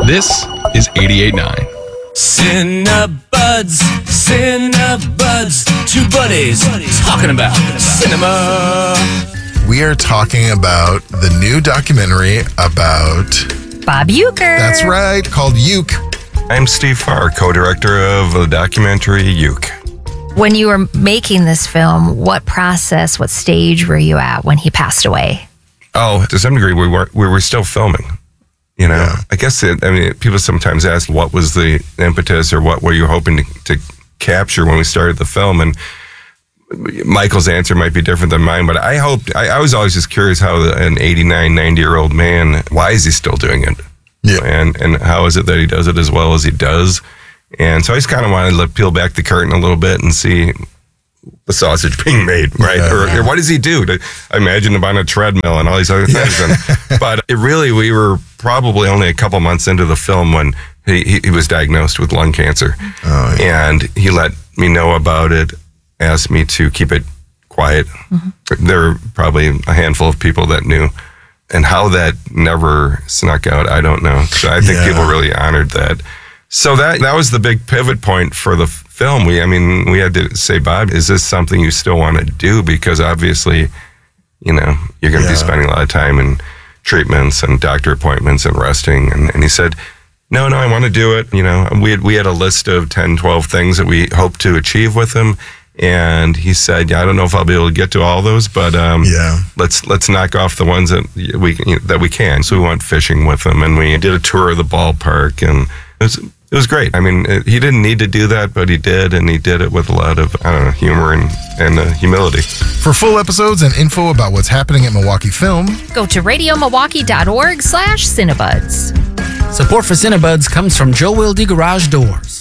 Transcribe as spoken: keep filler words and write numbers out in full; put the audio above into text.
This is eighty-eight point nine. Cinebuds, Cinebuds, two buddies talking about cinema. We are talking about the new documentary about Bob Uecker. That's right, called Uke. I'm Steve Farr, co-director of the documentary Uke. When you were making this film, what process, what stage were you at when he passed away? Oh, to some degree, we were we were still filming. You know, yeah. I guess it, I mean, people sometimes ask what was the impetus or what were you hoping to, to capture when we started the film, and Michael's answer might be different than mine, but I hoped, I, I was always just curious how the, an eighty-nine, ninety year old man, why is he still doing it? Yeah. And, and how is it that he does it as well as he does? And so I just kind of wanted to peel back the curtain a little bit and see the sausage being made, right? Yeah. Or, or what does he do? To, I imagine him on a treadmill and all these other things. Yeah. And, but it really, we were probably only a couple months into the film when he, he, he was diagnosed with lung cancer. Oh, yeah. And he let me know about it, asked me to keep it quiet. Mm-hmm. There were probably a handful of people that knew. And how that never snuck out, I don't know. So I think yeah. people really honored that. So that that was the big pivot point for the film. We, I mean, we had to say, Bob, is this something you still want to do? Because obviously, you know, you're going to yeah. be spending a lot of time in treatments and doctor appointments and resting. And, and he said, no, no, I want to do it. You know, we had, we had a list of ten, twelve things that we hoped to achieve with him. And he said, yeah, I don't know if I'll be able to get to all those, but um, yeah. let's let's knock off the ones that we you know, that we can. So we went fishing with him, and we did a tour of the ballpark, and it was it was great. I mean, it, he didn't need to do that, but he did, and he did it with a lot of I don't know humor and and uh, humility. For full episodes and info about what's happening at Milwaukee Film, go to radio milwaukee dot org slash Cinebuds. Support for Cinebuds comes from Joe Wilde Garage Doors.